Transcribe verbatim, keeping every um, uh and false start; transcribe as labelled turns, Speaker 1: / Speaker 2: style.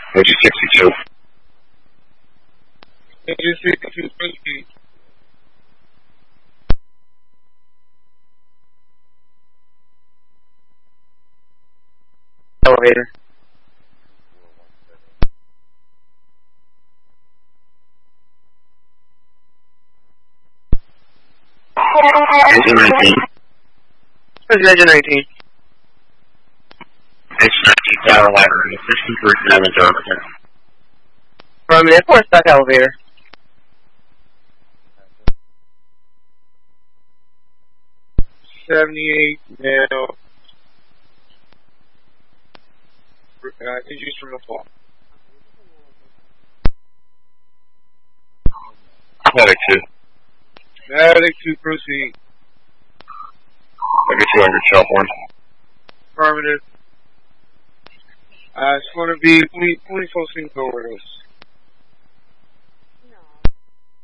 Speaker 1: Page sixty-two.
Speaker 2: Page sixty-two, proceed.
Speaker 3: Elevator.
Speaker 1: Engine nineteen.
Speaker 3: Where's engine nineteen?
Speaker 1: Engine nineteen, tower ladder, assistant for examine to officer.
Speaker 3: From the airport, stock elevator.
Speaker 2: seventy-eight now. Uh, injuries from the fall.
Speaker 1: Medic two.
Speaker 2: Medic two, proceed.
Speaker 1: Medic two hundred, Shelbourne.
Speaker 2: Affirmative. Uh, it's going to be twenty, twenty-four cinco overdose.